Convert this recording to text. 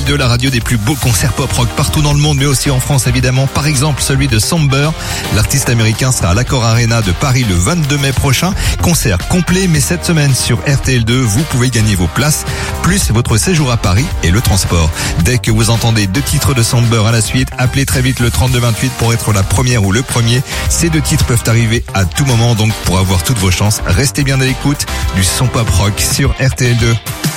RTL2, la radio des plus beaux concerts pop-rock partout dans le monde, mais aussi en France évidemment. Par exemple, celui de Somber. L'artiste américain sera à l'Accor Arena de Paris le 22 mai prochain. Concert complet, mais cette semaine sur RTL2, vous pouvez gagner vos places, plus votre séjour à Paris et le transport. Dès que vous entendez 2 titres de Somber à la suite, appelez très vite le 3228 pour être la première ou le premier. Ces 2 titres peuvent arriver à tout moment, donc pour avoir toutes vos chances, restez bien à l'écoute du son pop rock sur RTL2.